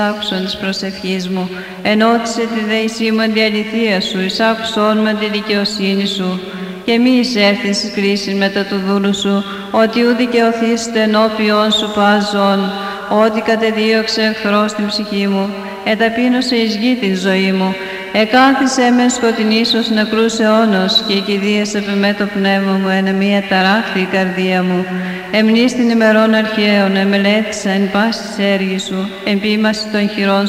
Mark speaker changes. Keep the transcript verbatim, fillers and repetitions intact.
Speaker 1: άκουσον της προσευχής μου, ενώτισε τη δεησή μου εν τη αληθεία σου, εισάκουσόν με τη δικαιοσύνη σου, και μη εισέρθει στις κρίσεις μετά του δούλου σου, ότι ου δικαιωθήστε ενώπιον σου πάζον, ότι κατεδίωξε εχθρός την ψυχή μου, εταπείνωσε εις γη την ζωή μου, εκάθισε με σκοτεινής ως νεκρούς αιώνος, και εκηδίασε επ' με το πνεύμα μου, ένα μία ταράχτη η καρδία μου. Εμνείς την ημερών αρχαίων, εμελέτησα εν πάση της έργης σου, εν ποίμαση των χειρών